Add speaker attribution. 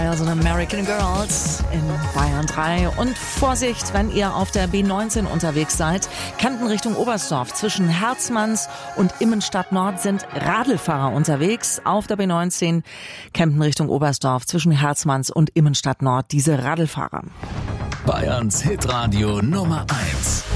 Speaker 1: Styles und American Girls in Bayern 3. Und Vorsicht, wenn ihr auf der B19 unterwegs seid. Kempten Richtung Oberstdorf. Zwischen Herzmanns und Immenstadt Nord sind Radlfahrer unterwegs. Auf der B19 Kempten Richtung Oberstdorf. Zwischen Herzmanns und Immenstadt Nord diese Radlfahrer.
Speaker 2: Bayerns Hitradio Nummer 1.